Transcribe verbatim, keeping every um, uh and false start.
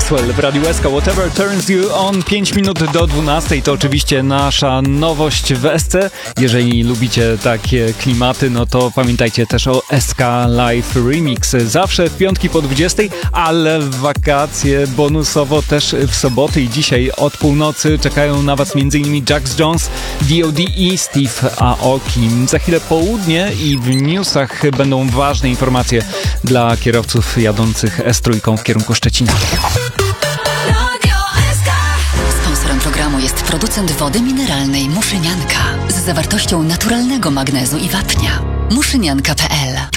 Maxwell w Radiu S K. Whatever Turns You On. pięć minut do dwunastej to oczywiście nasza nowość w S C. Jeżeli lubicie takie klimaty, no to pamiętajcie też o S K Live Remix. Zawsze w piątki po dwudziestej, ale w wakacje bonusowo też w soboty i dzisiaj od północy czekają na Was m.in. Jax Jones, D O D i Steve Aoki. Za chwilę południe i w newsach będą ważne informacje dla kierowców jadących S trzy w kierunku Szczecina. Sponsorem programu jest producent wody mineralnej Muszynianka z zawartością naturalnego magnezu i wapnia. muszynianka kropka p l